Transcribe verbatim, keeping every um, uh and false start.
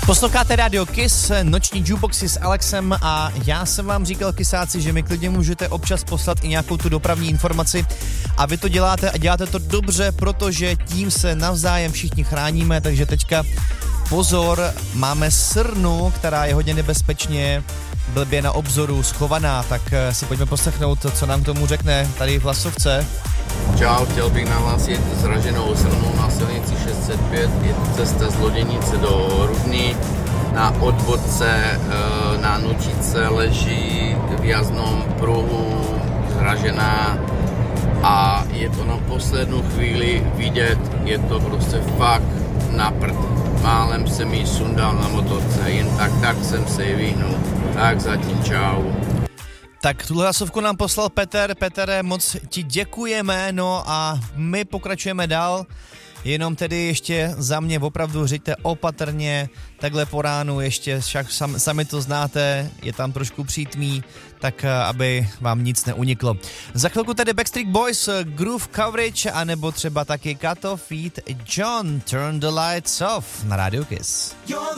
Posloucháte Radio Kiss, noční jukeboxy s Alexem a já jsem vám říkal, kysáci, že mi klidně můžete občas poslat i nějakou tu dopravní informaci a vy to děláte a děláte to dobře, protože tím se navzájem všichni chráníme, takže teďka pozor, máme srnu, která je hodně nebezpečně blbě na obzoru schovaná, tak si pojďme poslechnout, co nám k tomu řekne tady v hlasovce. Čau, chtěl bych nahlásit zraženou srnu na silnici šest set pět, je to cesta z Loděnice do Rudný. Na odvodce na Nučice leží v jazdnom pruhu zražená a je to na poslední chvíli vidět, je to prostě fakt na prd. Málem jsem ji sundal na motorce, jen tak, tak jsem se ji vyhnul. Tak zatím čau. Tak tuhle hlasovku nám poslal Petr. Petere, moc ti děkujeme, no a my pokračujeme dál. Jenom tedy ještě za mě opravdu řiďte opatrně, takhle po ránu ještě, však sam, sami to znáte, je tam trošku přítmí, tak aby vám nic neuniklo. Za chvilku tedy Backstreet Boys, Groove Coverage, anebo třeba taky Cut Off Feet, John, Turn the Lights Off na Radio Kiss.